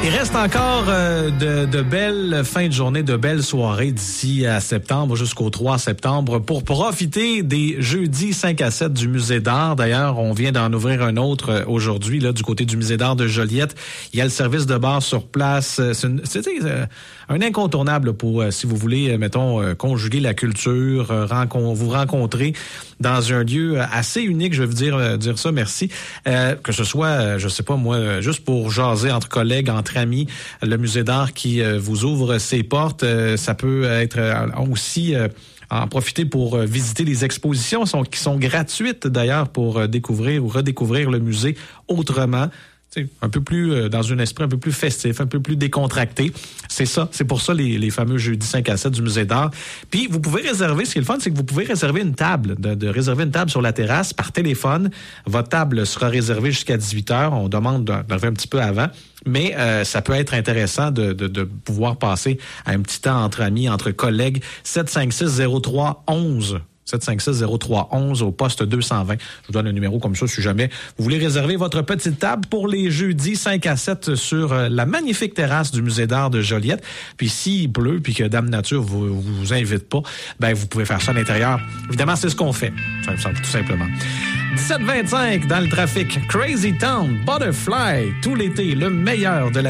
Il reste encore de belles fins de journée, de belles soirées d'ici à septembre jusqu'au 3 septembre pour profiter des jeudis 5 à 7 du Musée d'art. D'ailleurs, on vient d'en ouvrir un autre aujourd'hui là du côté du Musée d'art de Joliette. Il y a le service de bar sur place. C'est un incontournable pour, si vous voulez, mettons, conjuguer la culture, vous rencontrer dans un lieu assez unique, je veux dire ça, merci. Que ce soit, je sais pas moi, juste pour jaser entre collègues, entre amis, le Musée d'art qui vous ouvre ses portes, ça peut être aussi en profiter pour visiter les expositions qui sont gratuites d'ailleurs pour découvrir ou redécouvrir le musée autrement. Un peu plus dans un esprit un peu plus festif, un peu plus décontracté. C'est ça, c'est pour ça les fameux jeudis 5 à 7 du Musée d'art. Puis vous pouvez réserver, ce qui est le fun, c'est que vous pouvez réserver une table, de réserver une table sur la terrasse par téléphone. Votre table sera réservée jusqu'à 18h. On demande d'arriver un petit peu avant. Mais ça peut être intéressant de pouvoir passer un petit temps entre amis, entre collègues. 756-03-11. 756-03-11 au poste 220. Je vous donne un numéro comme ça si jamais vous voulez réserver votre petite table pour les jeudis 5 à 7 sur la magnifique terrasse du Musée d'art de Joliette. Puis s'il pleut puis que Dame Nature vous invite pas, ben vous pouvez faire ça à l'intérieur. Évidemment, c'est ce qu'on fait, tout simplement. 17h25 dans le trafic. Crazy Town, Butterfly, tout l'été, le meilleur de la